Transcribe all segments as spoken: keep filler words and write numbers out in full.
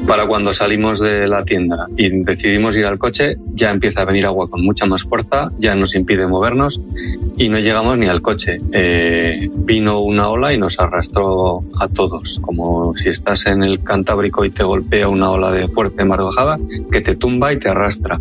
Para cuando salimos de la tienda y decidimos ir al coche, ya empieza a venir agua con mucha más fuerza, ya nos impide movernos y no llegamos ni al coche. Eh, vino una ola y nos arrastró a todos, como si estás en el Cantábrico y te golpea una ola de fuerte mar bajada que te tumba y te arrastra.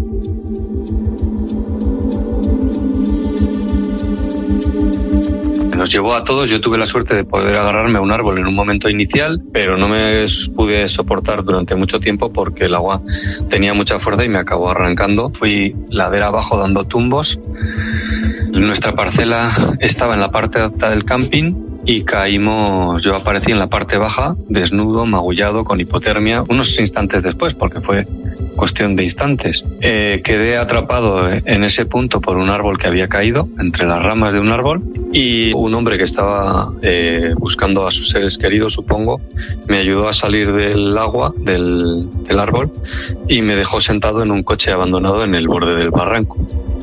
Nos llevó a todos. Yo tuve la suerte de poder agarrarme a un árbol en un momento inicial, pero no me pude soportar durante mucho tiempo porque el agua tenía mucha fuerza y me acabó arrancando. Fui ladera abajo dando tumbos. Nuestra parcela estaba en la parte alta del camping y caímos, yo aparecí en la parte baja, desnudo, magullado, con hipotermia, unos instantes después, porque fue cuestión de instantes. Eh, quedé atrapado en ese punto por un árbol que había caído, entre las ramas de un árbol, y un hombre que estaba eh, buscando a sus seres queridos, supongo, me ayudó a salir del agua, del, del árbol, y me dejó sentado en un coche abandonado en el borde del barranco.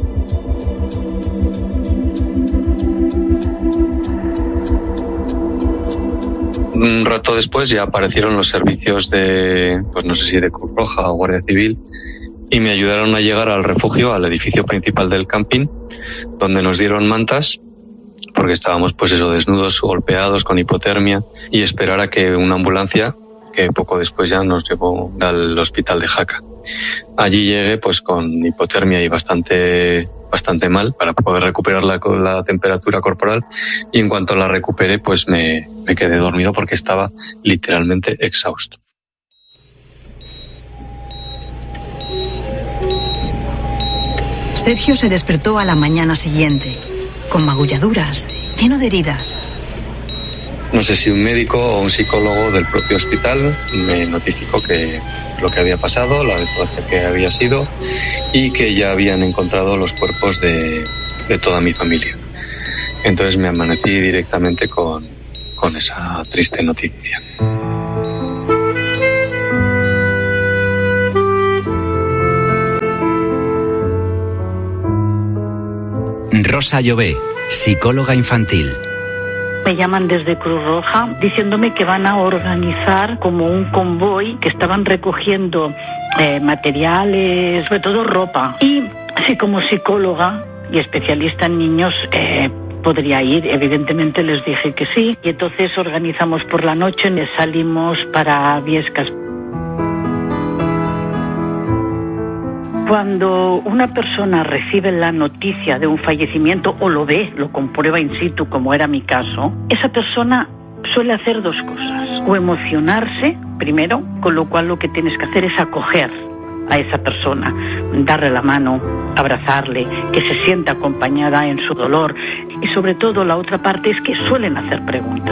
Un rato después ya aparecieron los servicios de, pues no sé si de Cruz Roja o Guardia Civil, y me ayudaron a llegar al refugio, al edificio principal del camping, donde nos dieron mantas, porque estábamos pues eso, desnudos, golpeados, con hipotermia, y esperar a que una ambulancia, que poco después ya nos llevó al hospital de Jaca. Allí llegué pues con hipotermia y bastante bastante mal para poder recuperar la, la temperatura corporal, y en cuanto la recuperé pues me, me quedé dormido porque estaba literalmente exhausto. Sergio se despertó a la mañana siguiente, con magulladuras, lleno de heridas. No sé si un médico o un psicólogo del propio hospital me notificó que lo que había pasado, la desgracia que había sido, y que ya habían encontrado los cuerpos de, de toda mi familia. Entonces me amanecí directamente con, con esa triste noticia. Rosa Llobé, psicóloga infantil. Me llaman desde Cruz Roja diciéndome que van a organizar como un convoy, que estaban recogiendo eh, materiales, sobre todo ropa. Y si como psicóloga y especialista en niños eh, podría ir, evidentemente les dije que sí. Y entonces organizamos por la noche, salimos para Viescas. Cuando una persona recibe la noticia de un fallecimiento o lo ve, lo comprueba in situ, como era mi caso, esa persona suele hacer dos cosas. O emocionarse, primero, con lo cual lo que tienes que hacer es acoger a esa persona, darle la mano, abrazarle, que se sienta acompañada en su dolor. Y sobre todo la otra parte es que suelen hacer preguntas.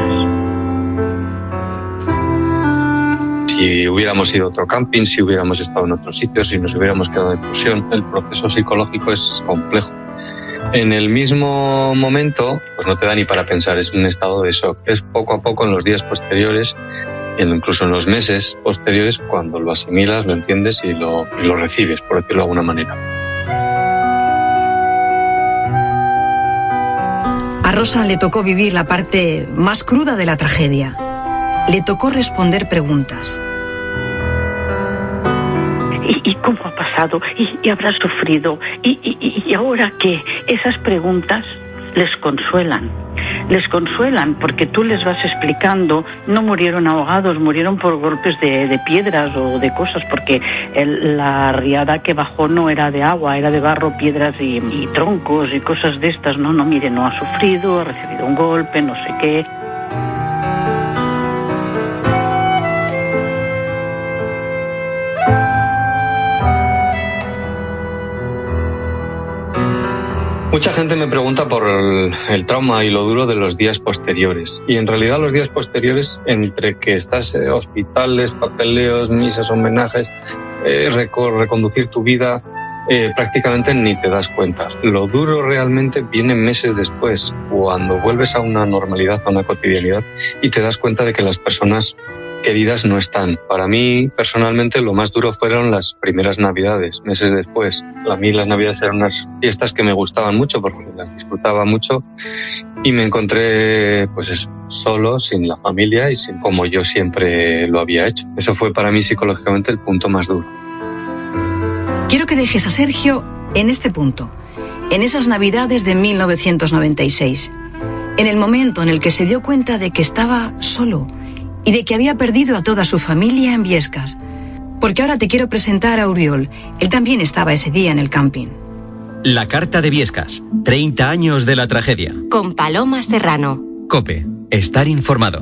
Si hubiéramos ido a otro camping, si hubiéramos estado en otro sitio, si nos hubiéramos quedado en excursión, el proceso psicológico es complejo. En el mismo momento, pues no te da ni para pensar, es un estado de shock. Es poco a poco en los días posteriores, incluso en los meses posteriores, cuando lo asimilas, lo entiendes y lo, y lo recibes, por decirlo de alguna manera. A Rosa le tocó vivir la parte más cruda de la tragedia. Le tocó responder preguntas. ¿Y, y cómo ha pasado? ¿Y, y habrá sufrido? ¿Y, y, ¿Y ahora qué? Esas preguntas les consuelan. Les consuelan porque tú les vas explicando, no murieron ahogados, murieron por golpes de, de piedras o de cosas, porque el, la riada que bajó no era de agua, era de barro, piedras y, y troncos y cosas de estas. No, no, mire, no ha sufrido, ha recibido un golpe, no sé qué. Mucha gente me pregunta por el, el trauma y lo duro de los días posteriores. Y en realidad los días posteriores, entre que estás en hospitales, papeleos, misas, homenajes, eh, reco- reconducir tu vida, eh, prácticamente ni te das cuenta. Lo duro realmente viene meses después, cuando vuelves a una normalidad, a una cotidianidad, y te das cuenta de que las personas queridas no están. Para mí, personalmente, lo más duro fueron las primeras Navidades, meses después. A mí las Navidades eran unas fiestas que me gustaban mucho porque las disfrutaba mucho y me encontré, pues eso, solo, sin la familia y sin como yo siempre lo había hecho. Eso fue para mí psicológicamente el punto más duro. Quiero que dejes a Sergio en este punto, en esas navidades de mil novecientos noventa y seis, en el momento en el que se dio cuenta de que estaba solo y de que había perdido a toda su familia en Biescas. Porque ahora te quiero presentar a Oriol. Él también estaba ese día en el camping. La carta de Biescas, treinta años de la tragedia. Con Paloma Serrano. COPE, estar informado.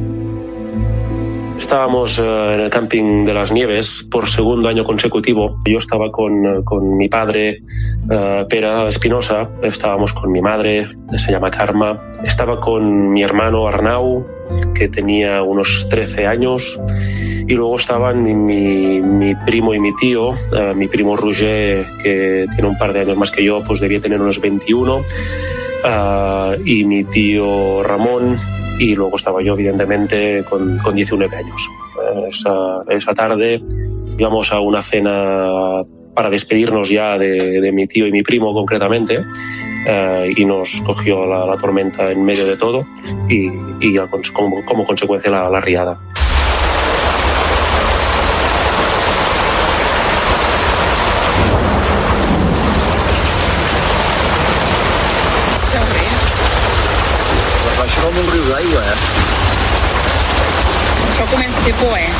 Estábamos uh, en el camping de las Nieves por segundo año consecutivo. Yo estaba con, con mi padre, uh, Pere Espinosa, estábamos con mi madre, se llama Karma, estaba con mi hermano Arnau, que tenía unos trece años, y luego estaban mi, mi, mi primo y mi tío, uh, mi primo Roger, que tiene un par de años más que yo, pues debía tener unos veintiuno, uh, y mi tío Ramón, y luego estaba yo, evidentemente, con, con diecinueve años. Esa, esa tarde íbamos a una cena para despedirnos ya de, de mi tío y mi primo, concretamente, eh, y nos cogió la, la tormenta en medio de todo y, y como, como consecuencia la, la riada. Com un riu d'aigua, eh? Això comença a fer por, eh?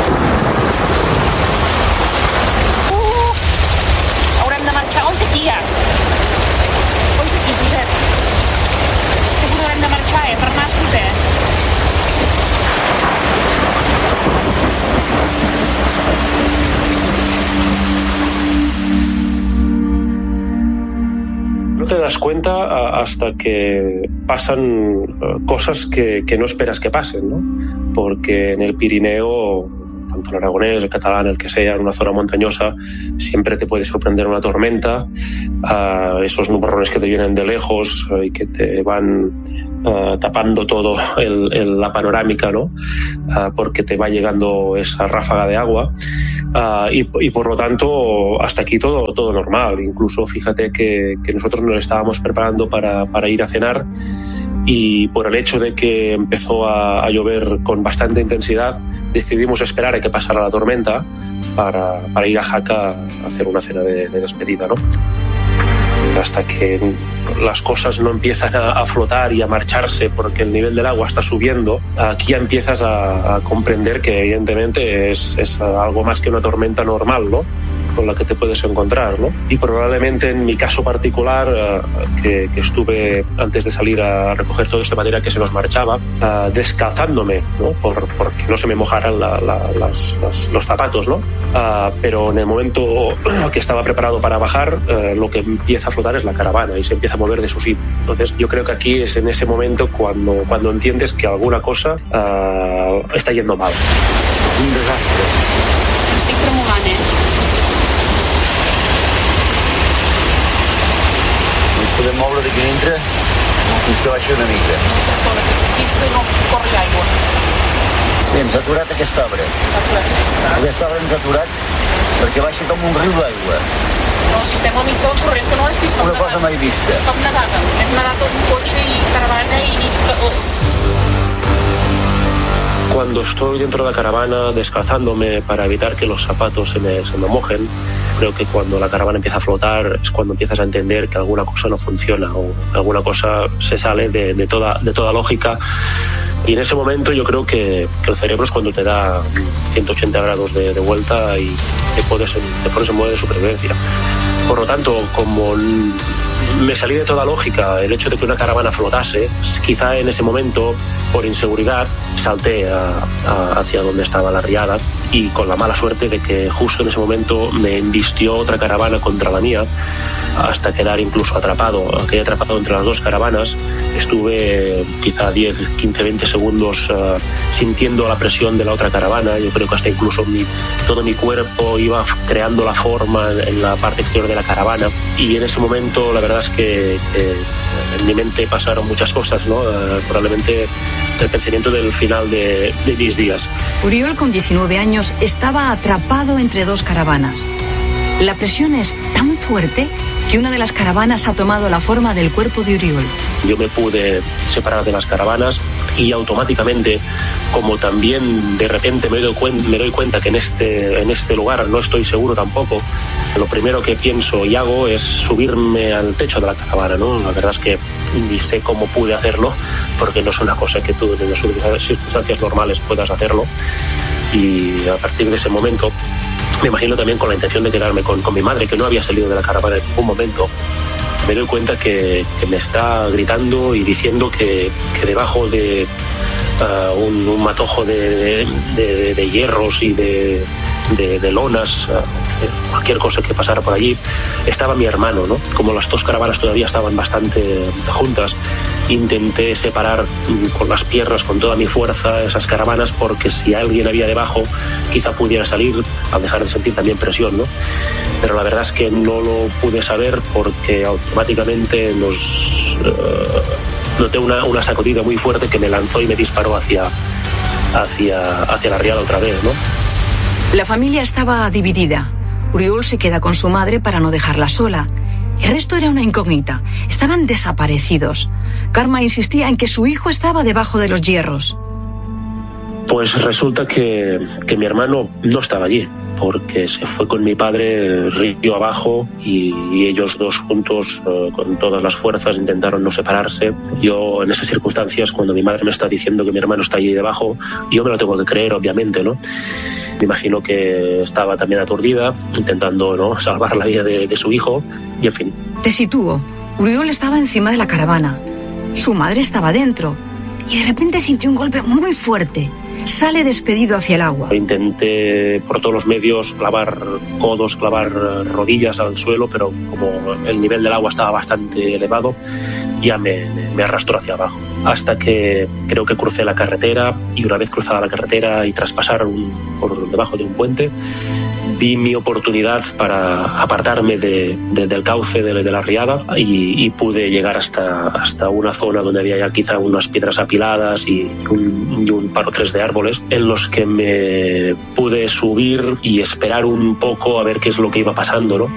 Uh! Haurem de marxar. On t'aquí, ja? On t'aquí, Josep? Segur que haurem de marxar, eh? Per nassos, eh? No te das cuenta hasta que pasan cosas que, que no esperas que pasen, ¿no? Porque en el Pirineo, tanto el aragonés, el catalán, el que sea, en una zona montañosa, siempre te puede sorprender una tormenta, uh, esos nubarrones que te vienen de lejos uh, y que te van uh, tapando todo el, el, la panorámica, ¿no? Uh, porque te va llegando esa ráfaga de agua. Uh, y, y por lo tanto hasta aquí todo, todo normal. Incluso fíjate que, que nosotros nos estábamos preparando para, para ir a cenar y por el hecho de que empezó a, a llover con bastante intensidad decidimos esperar a que pasara la tormenta para, para ir a Jaca a hacer una cena de, de despedida, ¿no? Hasta que las cosas no empiezan a, a flotar y a marcharse porque el nivel del agua está subiendo, aquí ya empiezas a, a comprender que evidentemente es, es algo más que una tormenta normal, ¿no? Con la que te puedes encontrar, ¿no? Y probablemente en mi caso particular, uh, que, que estuve antes de salir a recoger todo este material que se nos marchaba, uh, descalzándome, ¿no? Por, porque no se me mojaran la, la, las, las, los zapatos, ¿no? Uh, pero en el momento que estaba preparado para bajar, uh, lo que empieza a flotar es la caravana y se empieza a mover de su sitio. Entonces yo creo que aquí es en ese momento cuando, cuando entiendes que alguna cosa uh, està yendo mal. Un desastre. Estic tremogant, eh? No ens podem moure d'aquí dintre fins que baixi una mica. Estona, fins que no corri aigua. Bé, ens ha aturat aquesta obra. S'ha aturat aquesta. Aquesta obra ens ha aturat perquè baixa com un riu d'aigua. No, si estem al mig del corrent, que no l'has vist com Una cosa mai vista. Com nedàvem. Hem nedat amb cotxe i caravana i... Cuando estoy dentro de la caravana descalzándome para evitar que los zapatos se me, se me mojen, creo que cuando la caravana empieza a flotar es cuando empiezas a entender que alguna cosa no funciona o alguna cosa se sale de, de, toda, de toda lógica. Y en ese momento yo creo que, que el cerebro es cuando te da ciento ochenta grados de, de vuelta y te pones, en, te pones en modo de supervivencia. Por lo tanto, como me salí de toda lógica el hecho de que una caravana flotase, quizá en ese momento, por inseguridad, salté a, a, hacia donde estaba la riada y con la mala suerte de que justo en ese momento me embistió otra caravana contra la mía hasta quedar incluso atrapado, quedé atrapado entre las dos caravanas. Estuve quizá diez, quince, veinte segundos uh, sintiendo la presión de la otra caravana. Yo creo que hasta incluso mi, todo mi cuerpo iba creando la forma en, en la parte exterior de la caravana y en ese momento la verdad es que, que en mi mente pasaron muchas cosas, ¿no? Uh, probablemente el pensamiento del final de, de mis días. Oriol, con diecinueve años, estaba atrapado entre dos caravanas. La presión es tan fuerte que una de las caravanas ha tomado la forma del cuerpo de Oriol. Yo me pude separar de las caravanas y automáticamente, como también de repente me doy, cuen- me doy cuenta que en este, en este lugar no estoy seguro tampoco, lo primero que pienso y hago es subirme al techo de la caravana, ¿no? La verdad es que ni sé cómo pude hacerlo, porque no es una cosa que tú en las circunstancias normales puedas hacerlo. Y a partir de ese momento, me imagino también con la intención de quedarme con, con mi madre, que no había salido de la caravana en ningún momento, me doy cuenta que, que me está gritando y diciendo que, que debajo de uh, un, un matojo de, de, de, de hierros y de, de, de lonas, uh, cualquier cosa que pasara por allí, estaba mi hermano, ¿no? Como las dos caravanas todavía estaban bastante juntas, intenté separar con las piernas, con toda mi fuerza, esas caravanas, porque si alguien había debajo, quizá pudiera salir al dejar de sentir también presión, ¿no? Pero la verdad es que no lo pude saber porque automáticamente nos uh, noté una, una sacudida muy fuerte que me lanzó y me disparó hacia, hacia, hacia la riada otra vez, ¿no? La familia estaba dividida. Oriol se queda con su madre para no dejarla sola. El resto era una incógnita. Estaban desaparecidos. Karma insistía en que su hijo estaba debajo de los hierros. Pues resulta que, que mi hermano no estaba allí, porque se fue con mi padre río abajo y, y ellos dos juntos, eh, con todas las fuerzas, intentaron no separarse. Yo, en esas circunstancias, cuando mi madre me está diciendo que mi hermano está allí debajo, yo me lo tengo que creer, obviamente, ¿no? Me imagino que estaba también aturdida, intentando, ¿no?, salvar la vida de, de su hijo, y en fin. Te sitúo. Oriol estaba encima de la caravana. Su madre estaba dentro. Y de repente sintió un golpe muy fuerte. Sale despedido hacia el agua. Intenté por todos los medios clavar codos, clavar rodillas al suelo, pero como el nivel del agua estaba bastante elevado, ya me, me arrastró hacia abajo. Hasta que creo que crucé la carretera, y una vez cruzada la carretera y tras pasar un, por debajo de un puente, vi mi oportunidad para apartarme de, de, del cauce de, de la riada y, y pude llegar hasta, hasta una zona donde había ya quizá unas piedras apiladas y un, y un par o tres de árboles en los que me pude subir y esperar un poco a ver qué es lo que iba pasando, ¿no?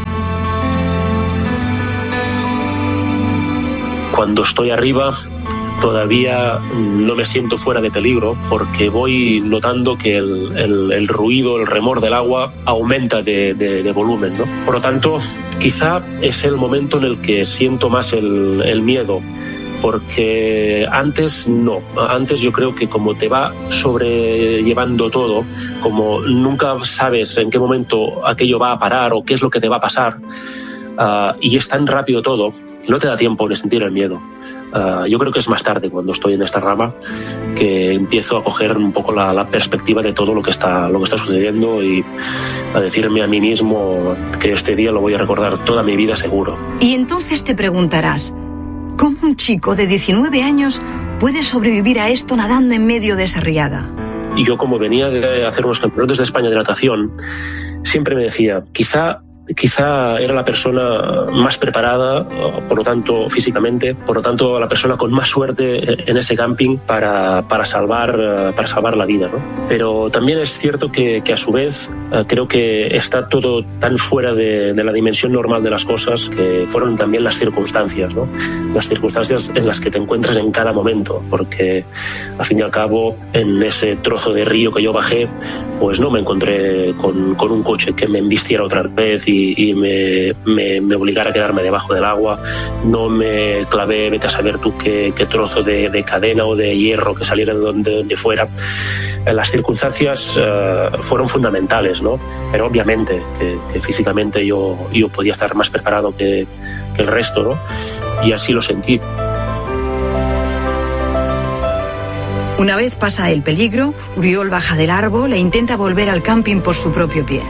Cuando estoy arriba, todavía no me siento fuera de peligro porque voy notando que el, el, el ruido, el remor del agua aumenta de, de, de volumen, ¿no? Por lo tanto, quizá es el momento en el que siento más el, el miedo, porque antes no. Antes yo creo que como te va sobrellevando todo, como nunca sabes en qué momento aquello va a parar o qué es lo que te va a pasar, uh, y es tan rápido todo, no te da tiempo de sentir el miedo. Uh, yo creo que es más tarde, cuando estoy en esta rama, que empiezo a coger un poco la, la perspectiva de todo lo que está, lo que está sucediendo y a decirme a mí mismo que este día lo voy a recordar toda mi vida seguro. Y entonces te preguntarás, ¿cómo un chico de diecinueve años puede sobrevivir a esto nadando en medio de esa riada? Y yo, como venía de hacer unos campeonatos de España de natación, siempre me decía, quizá Quizá era la persona más preparada, por lo tanto físicamente, por lo tanto la persona con más suerte en ese camping para, para, salvar, para salvar la vida, ¿no? Pero también es cierto que, que a su vez creo que está todo tan fuera de, de la dimensión normal de las cosas, que fueron también las circunstancias, ¿no? Las circunstancias en las que te encuentras en cada momento, porque al fin y al cabo en ese trozo de río que yo bajé, pues no me encontré con, con un coche que me embistiera otra vez y y me, me, me obligara a quedarme debajo del agua. No me clavé, vete a saber tú qué, qué trozo de, de cadena o de hierro que saliera de donde, donde fuera. Las circunstancias uh, fueron fundamentales, ¿no? Pero obviamente que, que físicamente yo, yo podía estar más preparado que, que el resto, ¿no? Y así lo sentí. Una vez pasa el peligro, Oriol baja del árbol e intenta volver al camping por su propio pie.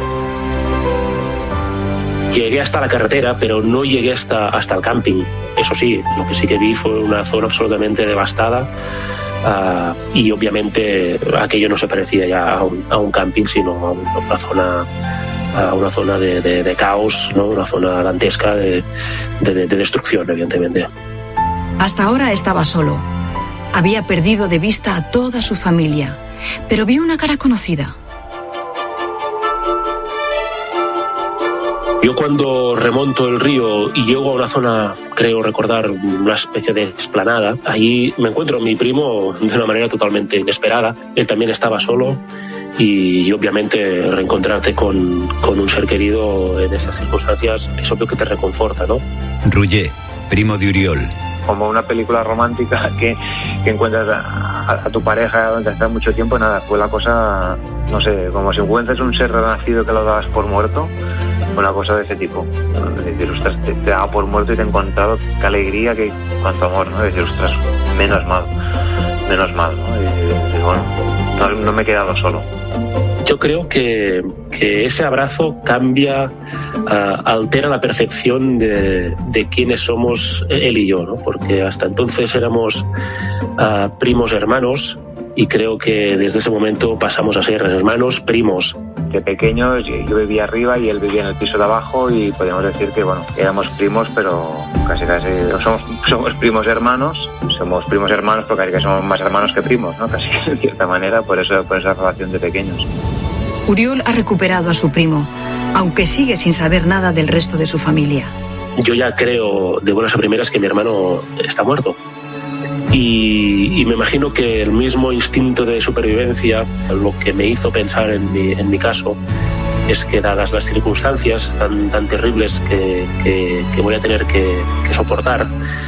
Llegué hasta la carretera, pero no llegué hasta, hasta el camping. Eso sí, lo que sí que vi fue una zona absolutamente devastada, uh, y obviamente aquello no se parecía ya a un, a un camping, sino a una zona, a una zona de, de, de caos, ¿no? Una zona dantesca de, de, de destrucción, evidentemente. Hasta ahora estaba solo. Había perdido de vista a toda su familia, pero vio una cara conocida. Yo cuando remonto el río y llego a una zona, creo recordar, una especie de explanada, allí me encuentro a mi primo de una manera totalmente inesperada. Él también estaba solo y, y obviamente reencontrarte con, con un ser querido en esas circunstancias es obvio que te reconforta, ¿no? Roger, primo de Uriol. Como una película romántica que, que encuentras a, a, a tu pareja donde estás mucho tiempo, nada, fue la cosa, no sé, como si encuentras un ser renacido que lo dabas por muerto, una cosa de ese tipo. Es decir, ostras, te, te daba por muerto y te he encontrado, qué alegría, qué cuánto amor, ¿no? Es decir, ostras, menos mal, menos mal, ¿no? Y, y bueno, no, no me he quedado solo. Yo creo que, que ese abrazo cambia, uh, altera la percepción de, de quiénes somos él y yo, ¿no? Porque hasta entonces éramos uh, primos hermanos y creo que desde ese momento pasamos a ser hermanos primos. De pequeños yo vivía arriba y él vivía en el piso de abajo y podríamos decir que bueno, éramos primos, pero casi casi somos, somos primos hermanos, somos primos hermanos porque casi que somos más hermanos que primos, ¿no? Casi de cierta manera, por eso por esa relación de pequeños. Uriol ha recuperado a su primo, aunque sigue sin saber nada del resto de su familia. Yo ya creo de buenas a primeras que mi hermano está muerto. Y, y me imagino que el mismo instinto de supervivencia, lo que me hizo pensar en mi, en mi caso, es que dadas las circunstancias tan, tan terribles que, que, que voy a tener que, que soportar,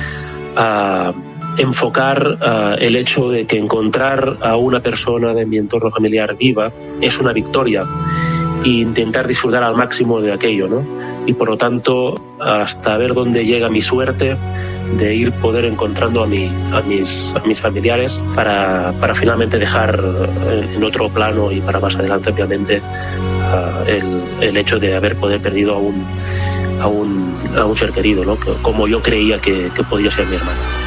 uh, enfocar uh, el hecho de que encontrar a una persona de mi entorno familiar viva es una victoria e intentar disfrutar al máximo de aquello, ¿no? Y por lo tanto, hasta ver dónde llega mi suerte de ir poder encontrando a, mi, a, mis, a mis familiares para, para finalmente dejar en, en otro plano y para más adelante, obviamente, uh, el, el hecho de haber poder perdido a un, a un, a un ser querido, ¿no? Como yo creía que, que podía ser mi hermano.